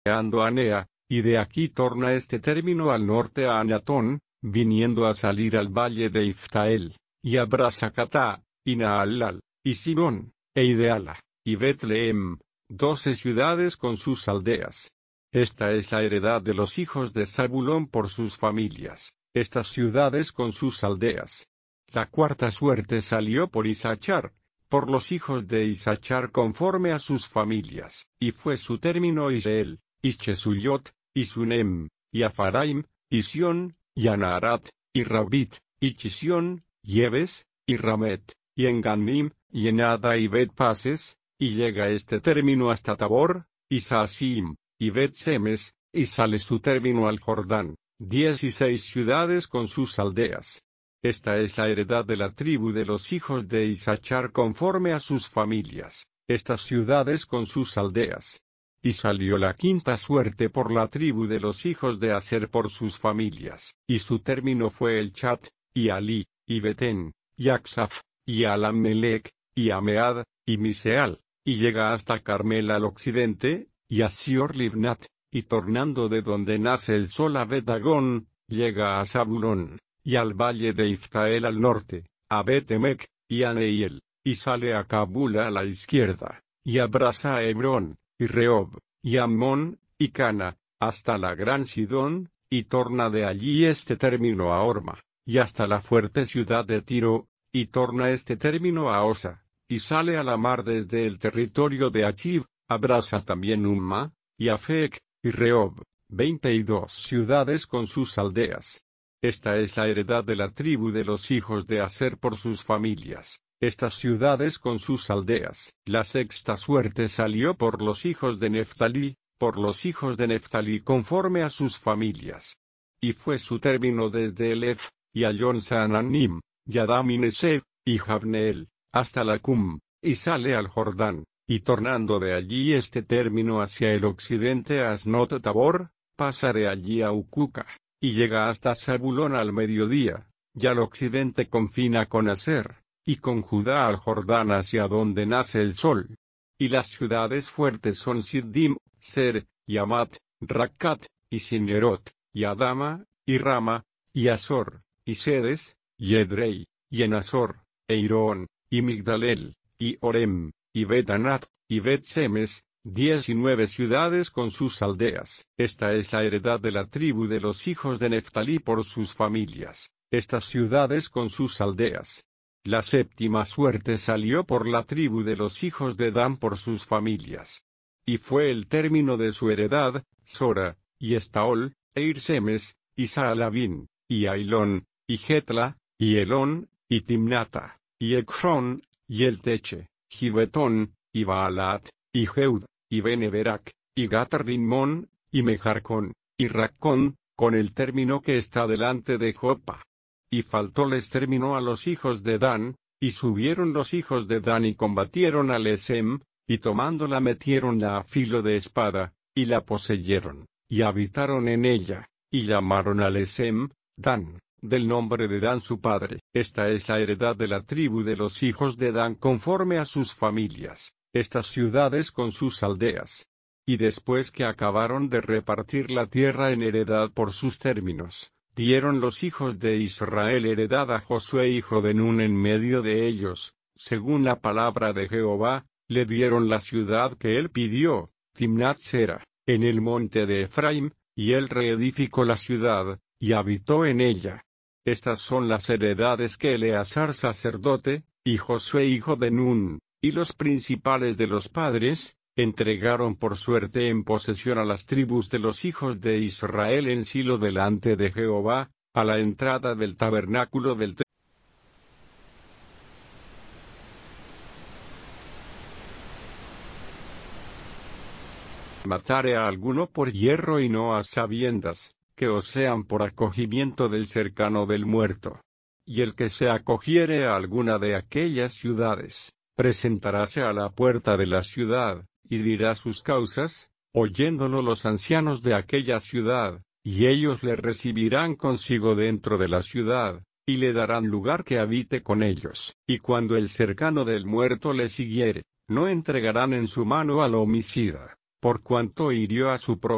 ando a Nea, y de aquí torna este término al norte a Anatón, viniendo a salir al valle de Iftael, y a Brasacatá, y Naalal, y Sidón, e Ideala, y Betlehem, 12 ciudades con sus aldeas. Esta es la heredad de los hijos de Zabulón por sus familias, estas ciudades con sus aldeas. La cuarta suerte salió por Isachar, por los hijos de Isachar conforme a sus familias, y fue su término Israel, y Chesuyot, y Sunem, y Afaraim, y Sión, y Anaharat, y Rabit, y Chisión, y Ebes, y Ramet, y Enganim, y Enada y Bet-Pases, y llega este término hasta Tabor, y Saasim, y Bet-Semes, y sale su término al Jordán, 16 ciudades con sus aldeas. Esta es la heredad de la tribu de los hijos de Isachar conforme a sus familias, estas ciudades con sus aldeas. Y salió la quinta suerte por la tribu de los hijos de Aser por sus familias, y su término fue el Chat, y Ali, y Betén, y Aksaf, y Alamelec, y Amead, y Miseal, y llega hasta Carmel al occidente, y a Sior Livnat, y tornando de donde nace el sol a Bet-Dagón, llega a Zabulón, y al valle de Iftael al norte, a Bet-Emec, y a Neiel, y sale a Cabul a la izquierda, y abraza a Hebrón, y Rehob, y Ammón, y Cana, hasta la gran Sidón, y torna de allí este término a Horma, y hasta la fuerte ciudad de Tiro, y torna este término a Osa, y sale a la mar desde el territorio de Achib, abraza también Umma, y Afec, y Rehob, 22 ciudades con sus aldeas. Esta es la heredad de la tribu de los hijos de Aser por sus familias, estas ciudades con sus aldeas. La sexta suerte salió por los hijos de Neftalí, conforme a sus familias. Y fue su término desde Elef, y Ayón Saananim, y Adam y Neseb, y Jabneel, hasta la Cum, y sale al Jordán, y tornando de allí este término hacia el occidente a Asnot Tabor, pasa de allí a Ucuca, y llega hasta Zabulón al mediodía, y al occidente confina con Aser, y con Judá al Jordán hacia donde nace el sol. Y las ciudades fuertes son Siddim, Ser, y Amat, Rakkat, y Sinerot, y Adama, y Rama, y Azor, y Sedes, y Edrei, y Enazor, e Irón, y Migdalel, y Orem, y Bet-Anat, y Bet-Semes, 19 ciudades con sus aldeas. Esta es la heredad de la tribu de los hijos de Neftalí por sus familias, estas ciudades con sus aldeas. La séptima suerte salió por la tribu de los hijos de Dan por sus familias. Y fue el término de su heredad, Sora, y Estaol, e Irsemes, y Saalabín, y Ailón, y Getla, y Elón, y Timnata, y Ecrón, y el Teche, Gibetón, y Baalat, y Jeud, y Beneberac, y Gat-Rimón, y Mejarcón, y Raccón, con el término que está delante de Joppa. Y faltóles término a los hijos de Dan, y subieron los hijos de Dan y combatieron a Lesem, y tomándola metieronla a filo de espada, y la poseyeron, y habitaron en ella, y llamaron a Lesem, Dan, del nombre de Dan su padre. Esta es la heredad de la tribu de los hijos de Dan conforme a sus familias, estas ciudades con sus aldeas. Y después que acabaron de repartir la tierra en heredad por sus términos, dieron los hijos de Israel heredad a Josué hijo de Nun en medio de ellos, según la palabra de Jehová, le dieron la ciudad que él pidió, Timnat-Sera, en el monte de Efraim, y él reedificó la ciudad, y habitó en ella. Estas son las heredades que Eleazar sacerdote, y Josué hijo de Nun, y los principales de los padres, entregaron por suerte en posesión a las tribus de los hijos de Israel en Silo delante de Jehová, a la entrada del tabernáculo del templo. Matare a alguno por hierro y no a sabiendas, que os sean por acogimiento del cercano del muerto. Y el que se acogiere a alguna de aquellas ciudades, presentaráse a la puerta de la ciudad, y dirá sus causas, oyéndolo los ancianos de aquella ciudad, y ellos le recibirán consigo dentro de la ciudad, y le darán lugar que habite con ellos. Y cuando el cercano del muerto le siguiere, no entregarán en su mano al homicida, por cuanto hirió a su